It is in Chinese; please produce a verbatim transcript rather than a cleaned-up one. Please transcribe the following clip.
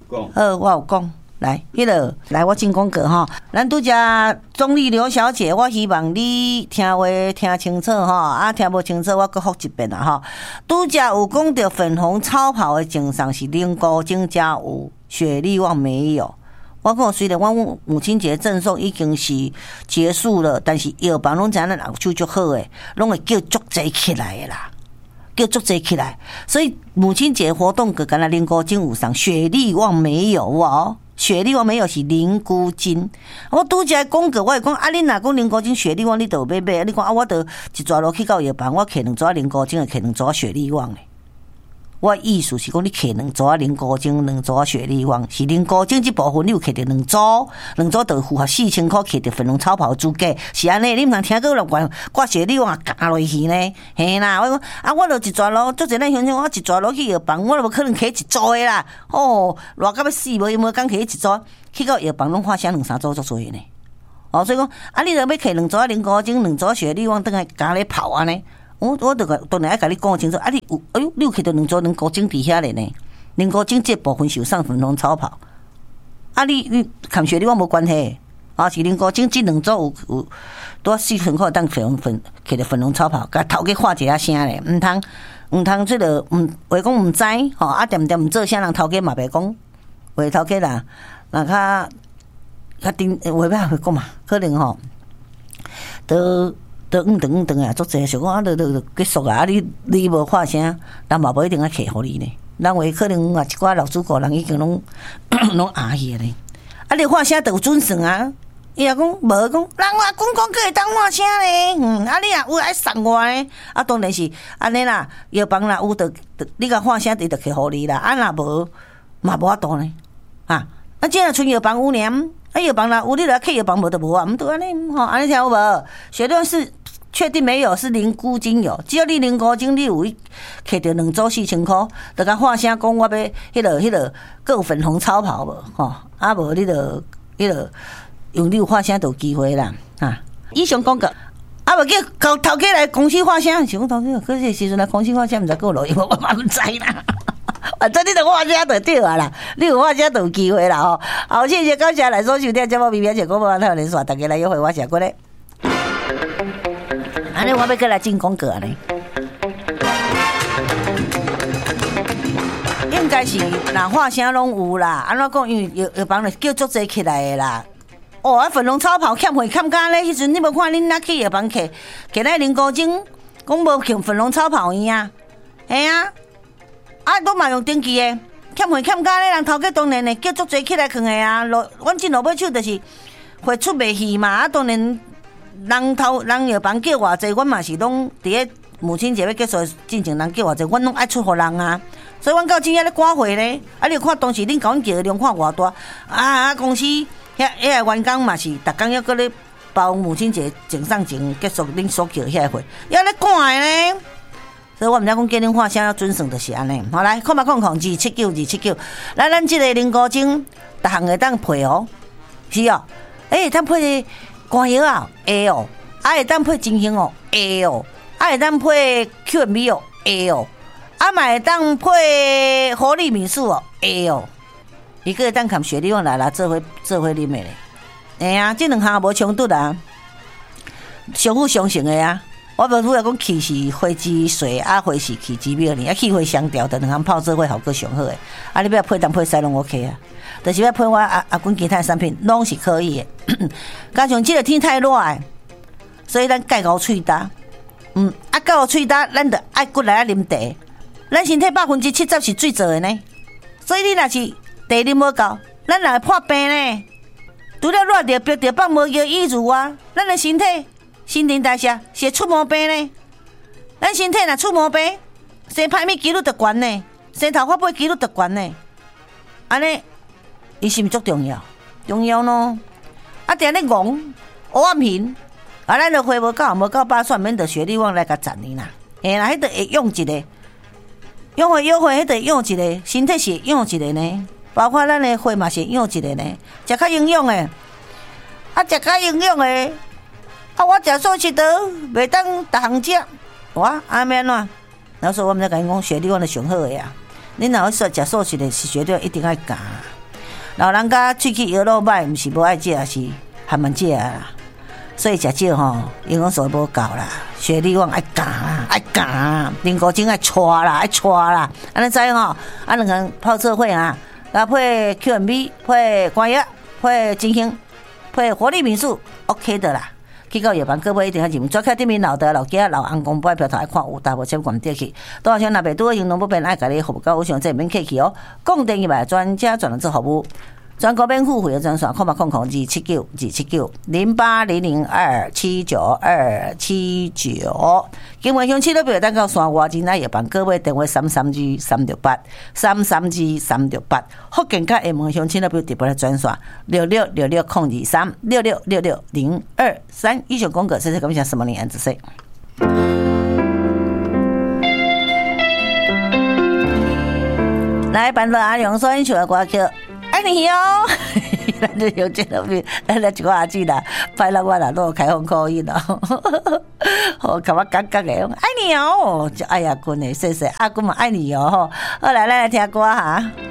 好，我有讲。来，迄、那个来，我进讲过吼。咱拄只总理刘小姐，我希望你听话听清楚吼，啊，听无清楚，我搁复一遍啦吼。拄只有讲到粉红超跑的症状是林高精加有，雪利旺没有。我讲虽然我母亲节赠送已经是结束了，但是药房拢知影咱后手足好诶，拢会叫足济起来的啦。叫足济起来，所以母亲节活动个敢若林高精有上，雪利旺没有哦。雪利旺没有是灵菇精，我拄则讲过，我会讲啊，你若讲灵菇精、雪利旺，你就要买。你讲啊，我就一抓落去到药房，我摕两抓灵菇精，摕两抓雪利旺诶。我意思是讲，你摕两抓灵菇精，两抓雪利旺，是灵菇精这部分你有摕着两组，两组就符合四千块，摕着粉红超跑资格，是安尼。你毋通听过了怪挂雪利旺夹落去呢？嘿啦，我讲啊，我就一抓落，做一咱乡亲，我一抓落去药房，我都无可能摕一组的啦。哦，热到要死，无伊无讲摕一组，去到药房拢花写两三组足多呢。哦，所以讲啊，你著要摕两组灵菇精，两组雪利旺，等下加咧泡安尼。我我著个当然爱甲你讲清楚，啊你有哎呦，你有摕到两组两股精伫遐咧呢？两股精这部分是有上粉红超跑，啊你你含雪利旺无关系，啊是两股精这两组有有多四分块当粉粉摕着粉红超跑，甲头家画一下声咧，毋通毋通即个毋话讲毋知吼，啊点点毋做啥人头家嘛袂讲，话头家啦，若较较顶话要会讲嘛，可能吼都。都嗯等嗯等啊，足济想讲啊，都都结束啊！你你无发声，人嘛无一定爱客互你呢。人话可能啊，一寡老主顾人已经拢拢压去咧。啊，你发声就有准算啊！伊也讲无讲，人话讲讲个会当发声咧。嗯，啊你啊有爱送我咧，啊当然是安尼啦。药房啦有得，你甲发声，伊就客互你啦。啊若无嘛无法度呢。啊，啊即若剩药房有呢。啊，药房啦，有你来去药房无就无啊，毋对安尼吼，安尼听有无？雪利旺是确定没有，是灵菇精有，只要你灵菇精你有摕到两组四千箍，就甲发声讲我要迄落迄落，各有粉红超跑无吼，啊无你就迄落用你有发声就有机会啦啊！以上讲过，啊无叫头头家来公司发声，想讲头家可是时阵来公司发声，毋知够录音，我嘛毋知啦。反正你著画家就对啊啦，你有画家就有机会啦吼。好，谢谢高霞来收听节目，明天节广播台连线，大家来约会我下过来。安尼我要过来进广告呢，应该是若画声拢有啦。安怎讲？因为药药房咧叫足济起来的啦。哦，啊粉红超跑欠费欠假咧，迄阵你无看恁哪去药房摕摕来灵菇精，讲无欠粉红超跑伊啊，嘿啊。啊，都嘛用登记的，欠费欠假咧，人头家当然咧叫足济起来囥的啊。落，阮进落尾手就是会出袂去嘛。啊，当然人头人药房叫偌济，阮嘛是拢伫咧母亲节要结束进前，人叫偌济，阮拢爱出互人啊。所以阮到今仔咧赶货咧，啊，你有看当时恁甲阮叫的量看偌大啊啊！公司遐遐个员工嘛是，逐工要搁咧包母亲节前上前结束恁所叫遐个货，要咧赶的咧。所以我毋知讲叫恁画声要准算就是安尼。好来，看嘛看看二七九二七九，来咱即个灵菇精，逐项会当配哦，是哦，诶、欸，会当配肝药啊，会哦，啊会当配金星哦，会哦，啊会当配 Q M B 哦，会哦，啊嘛会当配活力米素哦，会哦，伊个会当含雪利旺来啦，做伙做伙啉的咧，哎啊，即两项无冲突啊，相辅相成的啊。我无拄来讲气是花枝水，啊花是气枝苗呢，啊气花相调，等两项泡做伙效果上好诶。啊，你要配当配西拢 OK 啊，就是要配我啊啊阮其他产品拢是可以诶。加上即个天太热诶，所以咱戒高喙焦，嗯，啊戒高喙焦，咱着爱骨来啊啉茶。咱身体百分之七十是水做诶呢，所以你若是茶啉无够，咱若会破病呢。除了热着、憋着、放无药医治啊，咱诶身体。新陈代谢是会出毛病呢，咱身体若出毛病，生歹物几率就悬呢，生头发尾几率就悬呢。安尼，伊是毋是足重要？重要咯。啊，定咧戆黑暗型，啊，咱的花无够，无够百算，免得雪利旺来甲赞你啦。嘿啦，迄个会用一个，用花用花，迄个会用一个，身体是会用一个呢。包括咱的花嘛是会用一个呢，食较营养的，啊，食较营养的。啊！我食素食的，袂当逐项食，哇！安免怎？然后说我们在甲因讲，雪利旺的上好个呀。恁若要说食素食的，是绝对一定爱教。 老人家喙齿摇落歹，毋是无爱食，是还蛮食啦。所以食少吼，营养素无够啦，血力旺爱降啦，爱降啦，啉古精爱搓啦，爱搓啦，安尼知吼？啊，两个泡做伙啊，搭配 Q M B， 配关药，配金星，配活力民宿 ，OK 的啦。去到药房，各位一定要认，抓开对面老的老家老翁公，不爱票头爱看有大无小关掉去。多少钱若袂拄，行动不便爱甲你服务到有想这免客气哦。讲电以外，专家专人做服务。全国免付费的专线，空八空空二七九二七九零八零零二七九二七九。金门乡七六八，等到山外真爱药房，各位电话三三二三六八三三二三六八。福建甲厦门乡七六八特别的专线六六六六空二三六六六六零二三。以上广告，谢谢感谢什么年子岁。来，伴奏阿勇所演唱的歌曲。爱你哦，咱就有这个面，咱来一个阿姊啦，拜六我啦，都开放可以啦。好，感我感觉的，爱你哦，就哎呀，滚的，谢谢阿公嘛，爱你哦。好，来，咱来听歌哈。